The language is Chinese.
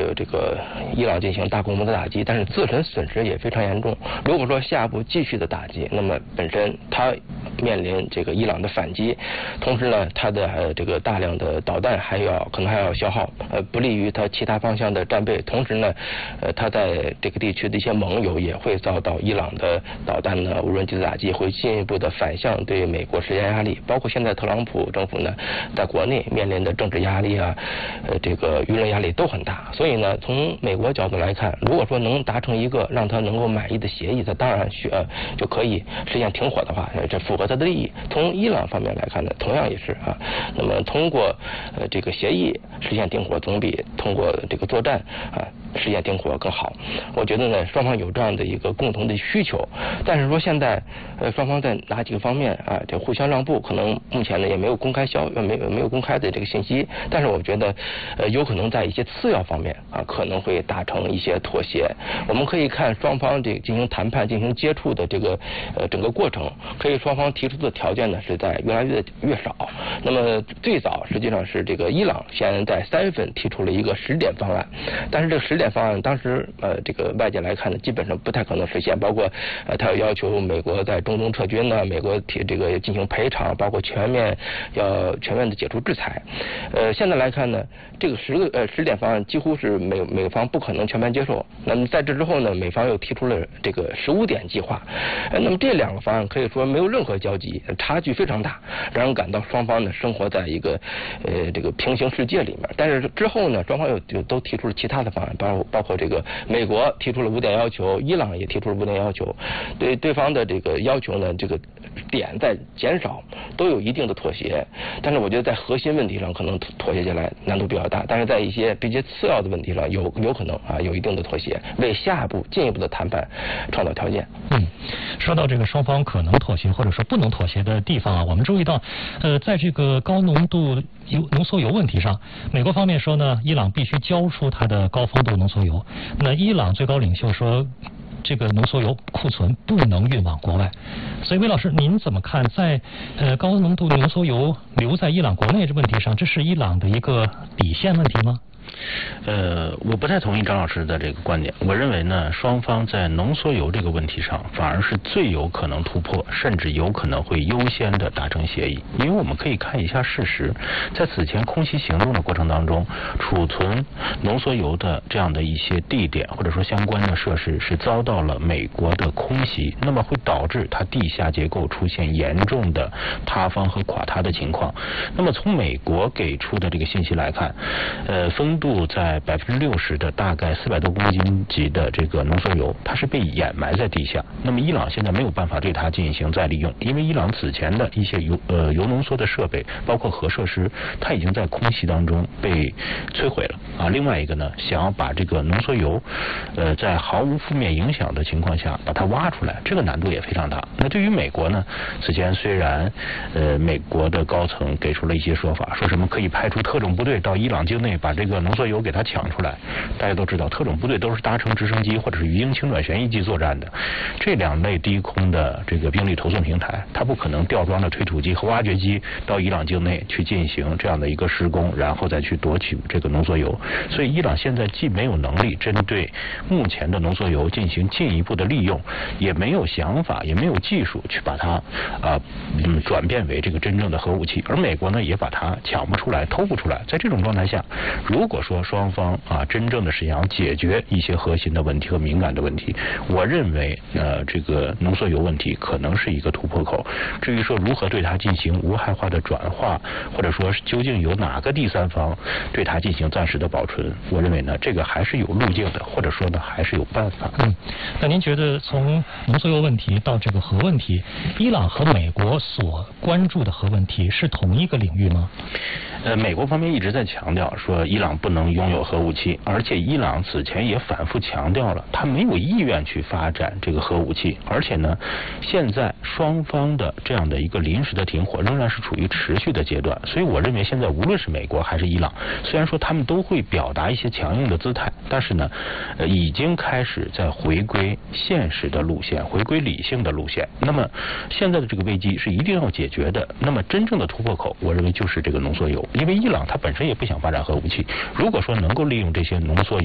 这个伊朗进行大规模的打击，但是自身损失也非常严重。如果说下一步继续的打击，那么本身它面临这个伊朗的反击，同时呢，它的这个大量的导弹可能还要消耗，不利于它其他方向的战备。同时呢，它在这个地区的一些盟友也会遭到伊朗的导弹呢无人机的打击，会进一步的反向对美国施加压力。包括现在特朗普政府呢，在国内面临的政治压力啊，这个舆论压力都很大。所以呢，从美国角度来看，如果说能达成一个让他能够满意的协议，他当然就可以实现停火的话，这符合他的利益。从伊朗方面来看呢，同样也是啊。那么通过这个协议实现停火，总比通过这个作战实现停火更好。我觉得呢，双方有这样的一个共同的需求，但是说现在双方在哪几个方面这互相让步，可能目前呢也没有公开没有公开的这个信息，但是我觉得有可能在一些次要方面可能会达成一些妥协。我们可以看双方这个进行谈判、进行接触的这个整个过程，可以双方提出的条件呢是在越来越少。那么最早实际上是这个伊朗先在3月份提出了一个10点方案，但是这个10点方案当时这个外界来看呢，基本上不太可能实现，包括他要求美国在中东撤军呢，美国这个进行赔偿，包括全面的解除制裁。现在来看呢，这个10点方案几乎是美方不可能全盘接受。那么在这之后呢，美方又提出了这个15点计划。那么这2个方案可以说没有任何交集，差距非常大，让人感到双方呢生活在一个这个平行世界里面。但是之后呢，双方又都提出了其他的方案，包括这个美国提出了5点要求，伊朗也提出了5点要求，对方的这个要求呢，这个点在减少，都有一定的妥协。但是我觉得在核心问题上可能妥协下来难度比较大，但是在一些比较次要的问题上有可能有一定的妥协，为下一步进一步的谈判创造条件。 说到这个双方可能妥协或者说不能妥协的地方我们注意到在这个高浓度浓缩铀问题上，美国方面说呢，伊朗必须交出它的高丰度浓缩铀。那伊朗最高领袖说，这个浓缩铀库存不能运往国外。所以魏老师，您怎么看在高浓度浓缩铀留在伊朗国内这问题上，这是伊朗的一个底线问题吗？ 我不太同意张老师的这个观点。我认为呢，双方在浓缩铀这个问题上反而是最有可能突破，甚至有可能会优先的达成协议。因为我们可以看一下事实，在此前空袭行动的过程当中，储存浓缩铀的这样的一些地点或者说相关的设施是遭到了美国的空袭，那么会导致它地下结构出现严重的塌方和垮塌的情况。那么从美国给出的这个信息来看，丰度在60%的大概400多公斤级的这个浓缩铀，它是被掩埋在地下。那么伊朗现在没有办法对它进行再利用，因为伊朗此前的一些铀浓缩的设备，包括核设施，它已经在空袭当中被摧毁了另外一个呢，想要把这个浓缩铀在毫无负面影响的情况下把它挖出来，这个难度也非常大。那对于美国呢，此前虽然美国的高层给出了一些说法，说什么可以派出特种部队到伊朗境内把这个浓缩铀给它抢出来。大家都知道，特种部队都是搭乘直升机或者是鱼鹰轻转旋翼机作战的，这2类低空的这个兵力投送平台，它不可能吊装着推土机和挖掘机到伊朗境内去进行这样的一个施工，然后再去夺取这个浓缩铀。所以伊朗现在既没有能力针对目前的浓缩铀进行进一步的利用，也没有想法，也没有技术去把它转变为这个真正的核武器。而美国呢，也把它抢不出来，偷不出来。在这种状态下，如果说双方真正的是想解决一些核心的问题和敏感的问题，我认为这个浓缩铀问题可能是一个突破口。至于说如何对它进行无害化的转化，或者说究竟有哪个第三方对它进行暂时的保存，我认为呢，这个还是有路径的，或者说呢，还是有办法。 那您觉得从浓缩铀问题到这个核问题，伊朗和美国所关注的核问题是同一个领域吗？ 美国方面一直在强调说伊朗不能拥有核武器，而且伊朗此前也反复强调了，他没有意愿去发展这个核武器。而且呢，现在双方的这样的一个临时的停火仍然是处于持续的阶段。所以我认为现在无论是美国还是伊朗，虽然说他们都会表达一些强硬的姿态，但是呢，已经开始在回归现实的路线，回归理性的路线。那么现在的这个危机是一定要解决的。那么真正的突破口，我认为就是这个浓缩铀。因为伊朗它本身也不想发展核武器，如果说能够利用这些浓缩铀